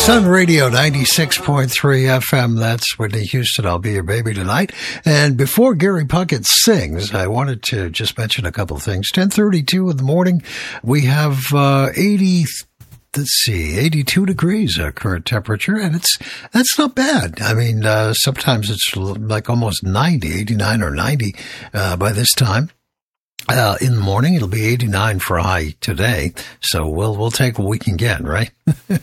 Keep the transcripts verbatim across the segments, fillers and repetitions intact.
Sun Radio ninety-six point three F M. That's Whitney Houston. I'll be your baby tonight. And before Gary Puckett sings, I wanted to just mention a couple of things. ten thirty-two in the morning, we have uh, eighty. Let's see, eighty-two degrees uh, current temperature, and it's that's not bad. I mean, uh, sometimes it's like almost ninety, eighty-nine or ninety uh, by this time. Uh, in the morning, it'll be eighty-nine for a high today, so we'll we'll take what we can get, right?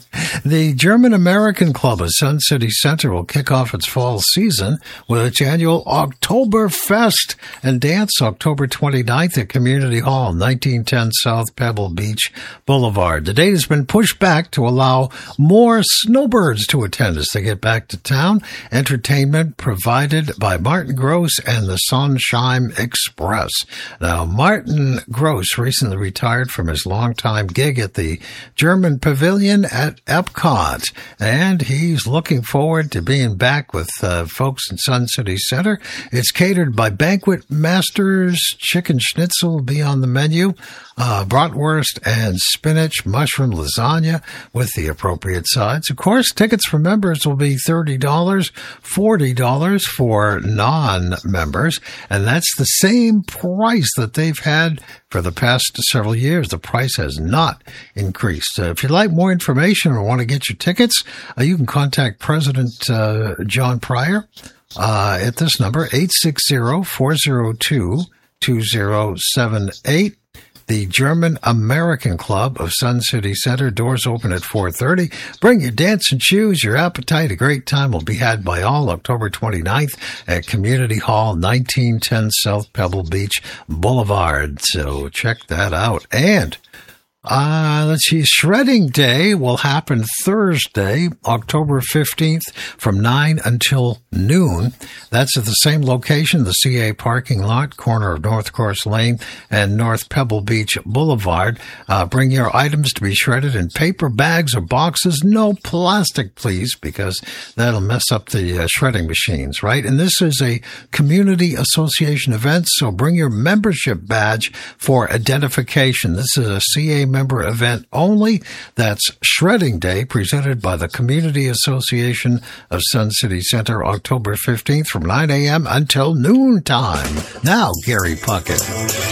The German American Club of Sun City Center will kick off its fall season with its annual Oktoberfest and dance October twenty-ninth at Community Hall, nineteen ten South Pebble Beach Boulevard. The date has been pushed back to allow more snowbirds to attend as they get back to town. Entertainment provided by Martin Gross and the Sunshine Express. Now, Martin Gross recently retired from his longtime gig at the German Pavilion at Epcot, and he's looking forward to being back with uh, folks in Sun City Center. It's catered by Banquet Masters. Chicken schnitzel will be on the menu, uh, bratwurst and spinach mushroom lasagna with the appropriate sides. Of course, tickets for members will be thirty dollars, forty dollars for non-members, and that's the same price that they've had for the past several years. The price has not increased. Uh, if you'd like more information or want to get your tickets, uh, you can contact President uh, John Pryor uh, at this number, eight six zero, four zero two, two zero seven eight. The German American Club of Sun City Center. Doors open at four thirty. Bring your dancing shoes, your appetite. A great time will be had by all October twenty-ninth at Community Hall, nineteen ten South Pebble Beach Boulevard. So check that out. And Uh, let's see, Shredding Day will happen Thursday, October fifteenth from nine until noon. That's at the same location, the C A parking lot, corner of North Course Lane and North Pebble Beach Boulevard. Uh, bring your items to be shredded in paper bags or boxes. No plastic, please, because that'll mess up the uh, shredding machines, right? And this is a community association event, so bring your membership badge for identification. This is a C A member event only. That's Shredding Day, presented by the Community Association of Sun City Center, October fifteenth from nine a.m. until noontime. Now, Gary Puckett.